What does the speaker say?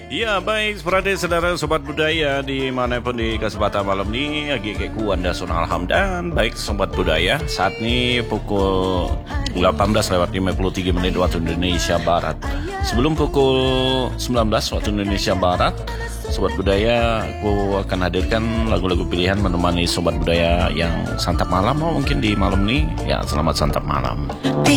Ya baik, seperti saudara sobat budaya dimanapun di kesempatan malam ini Agikeku Anda Sonal Hamdan. Baik sobat budaya, saat ini pukul 18:53 waktu Indonesia Barat. Sebelum pukul 19 waktu Indonesia Barat, sobat budaya, aku akan hadirkan lagu-lagu pilihan menemani sobat budaya yang santap malam. Mungkin di malam ini, ya selamat santap malam.